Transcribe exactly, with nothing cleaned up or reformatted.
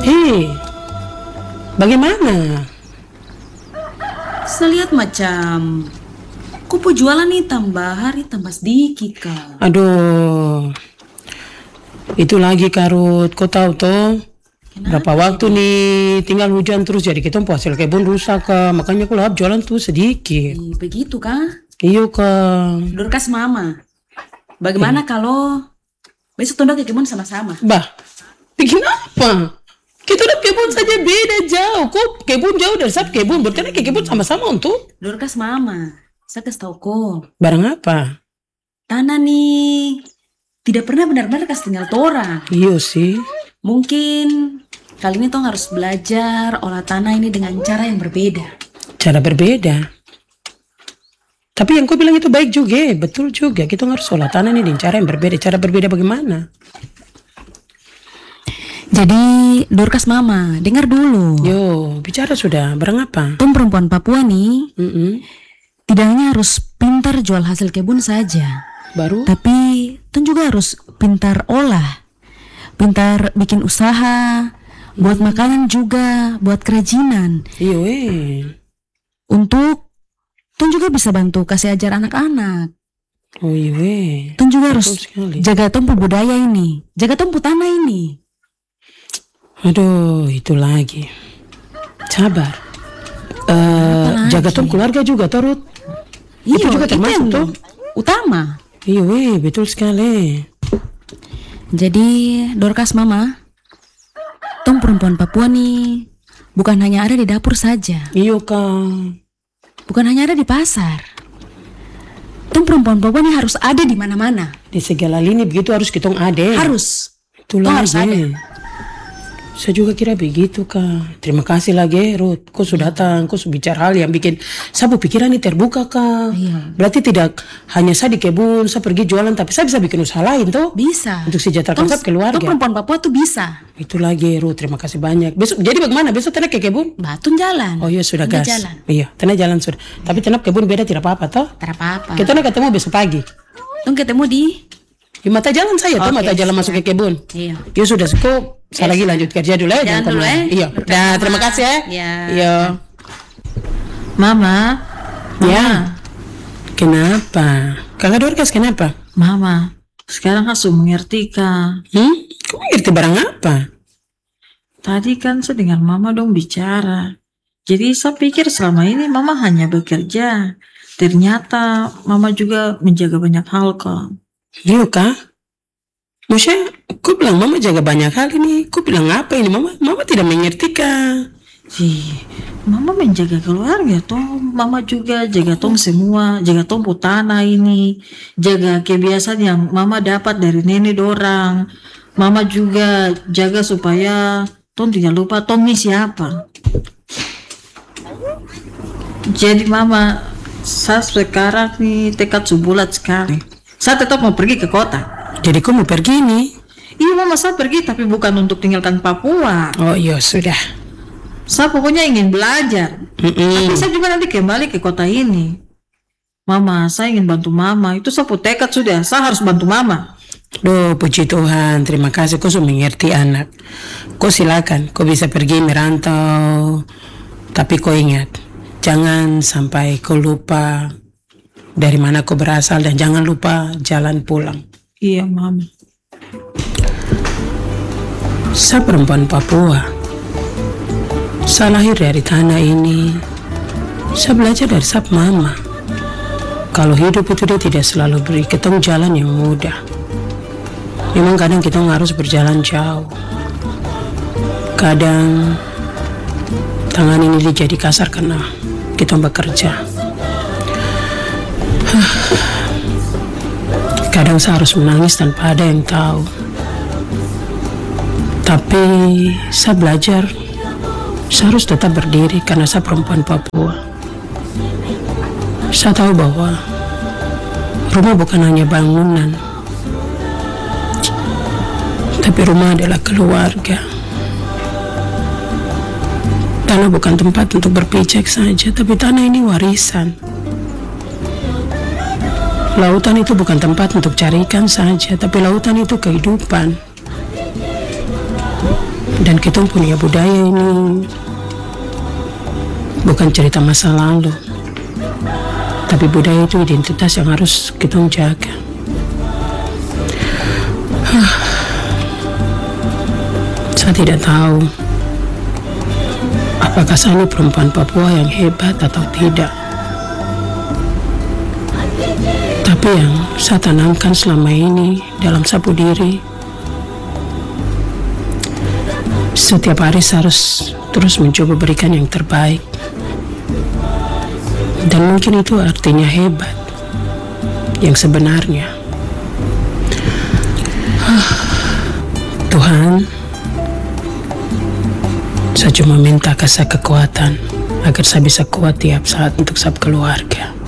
Hei, bagaimana? Saya lihat macam kupu jualan nih tambah hari tambah sedikit Kak. Aduh, itu lagi Karut, kau tahu toh? Berapa waktu nih tinggal hujan terus jadi kita hasil kebun rusak Kak. Makanya aku lahap jualan tuh sedikit. Eh, begitu Kak? Iya Kak. Dorkas Mama, bagaimana eh. kalau besok tunda ke kebun sama-sama? Bah, bikin apa? Kita udah kebun saja beda jauh. Kok kebun jauh dari sab kebun? Berarti ke kebun sama-sama untuk? Dorkas Mama, saya kasih tahu kok. Barang apa? Tanah nih tidak pernah benar-benar kasih tinggal tora. Iya sih. Mungkin kali ini toh harus belajar olah tanah ini dengan cara yang berbeda. Cara berbeda? Tapi yang kau bilang itu baik juga, betul juga. Kita harus olah tanah ini dengan cara yang berbeda. Cara berbeda bagaimana? Jadi Dorkas Mama, dengar dulu. Yo, bicara sudah. Barang apa? Tom perempuan Papua nih, mm-hmm. tidak hanya harus pintar jual hasil kebun saja. Baru? Tapi Tom juga harus pintar olah. Pintar bikin usaha, buat hmm. makanan juga, buat kerajinan. Iya weh. Untuk Tun juga bisa bantu kasih ajar anak-anak. Oh iya weh. Tun juga harus jaga Tun budaya ini, jaga Tun tanah ini. Aduh, itu lagi. Sabar. Uh, jaga Tun keluarga juga Torut. Iya, itu juga termasuk tuh utama. Iya weh, betul sekali. Jadi Dorkas Mama, Tom perempuan Papua nih bukan hanya ada di dapur saja. Iya Kak. Bukan hanya ada di pasar. Tom perempuan Papua nih harus ada di mana-mana. Di segala lini begitu harus kita ada. Harus. Itulah harus ada. Saya juga kira begitu Kak. Terima kasih lagi Ruth. Kau sudah datang, kau sudah bicara hal yang bikin saya pikiran ini terbuka Kak. Iya. Berarti tidak hanya saya di kebun, saya pergi jualan, tapi saya bisa bikin usaha lain tuh. Bisa. Untuk sejahterakan saya keluarga. Tuh perempuan Papua tuh bisa. Itu lagi Ruth, terima kasih banyak. Besok jadi bagaimana? Besok Tena ke kebun? Batun jalan. Oh iya sudah gas. Jalan. Iya, Tena jalan sudah. Iya. Tapi Tena kebun beda tidak apa-apa toh? Tidak apa-apa. Kita nak ketemu besok pagi. Tuh ketemu di di mata jalan saya tuh, mata jalan masuk ke kebun. Iya. Ya sudah cukup. Saya lagi lanjut kerja dulu ya. Jangan dulu ya. Iya. Dah, terima kasih ya. Iya. Iya. Mama. Ya. Kenapa? Kakak Dorkas kenapa? Mama, sekarang aku mengerti Kak. Hmm? Kau mengerti barang apa? Tadi kan saya dengar Mama dong bicara. Jadi saya pikir selama ini Mama hanya bekerja. Ternyata Mama juga menjaga banyak hal Kak. Iya Kak. Maksudnya, kau bilang Mama jaga banyak hal ini. Kau bilang apa ini? Mama Mama tidak mengerti Kak. Sih, Mama menjaga keluarga toh. Mama juga jaga tong semua, jaga tong tanah ini, jaga kebiasaan yang Mama dapat dari nenek dorang. Mama juga jaga supaya tong tidak lupa tong ini siapa. Jadi Mama, saya sekarang nih tekad sebulat sekali. Saya tetap mau pergi ke kota. Jadi kau mau pergi nih? Iya Mama, saya pergi tapi bukan untuk tinggalkan Papua. Oh iya sudah. Saya pokoknya ingin belajar. Mm-mm. Tapi saya juga nanti kembali ke kota ini. Mama, saya ingin bantu Mama. Itu saya tekad sudah. Saya harus bantu Mama. Duh, puji Tuhan. Terima kasih kau sudah mengerti anak. Kau silakan. Kau bisa pergi merantau. Tapi kau ingat, jangan sampai kau lupa dari mana kau berasal dan jangan lupa jalan pulang. Iya Mama. Saya perempuan Papua. Saya lahir dari tanah ini. Saya belajar dari sab Mama. Kalau hidup itu dia tidak selalu beri ketemu jalan yang mudah. Memang kadang kita harus berjalan jauh. Kadang tangan ini jadi kasar karena kita bekerja. Kadang saya harus menangis tanpa ada yang tahu. Tapi saya belajar, saya harus tetap berdiri karena saya perempuan Papua. Saya tahu bahwa rumah bukan hanya bangunan, tapi rumah adalah keluarga. Tanah bukan tempat untuk berpijak saja, tapi tanah ini warisan. Lautan itu bukan tempat untuk cari ikan saja, tapi lautan itu kehidupan. Dan kita punya budaya ini bukan cerita masa lalu, tapi budaya itu identitas yang harus kita jaga. Saya tidak tahu apakah saya ini perempuan Papua yang hebat atau tidak. Tapi yang saya tanamkan selama ini dalam sapu diri, setiap hari saya harus terus mencoba berikan yang terbaik. Dan mungkin itu artinya hebat yang sebenarnya. Tuhan, saya cuma minta kasih kekuatan agar saya bisa kuat tiap saat untuk sab keluarga.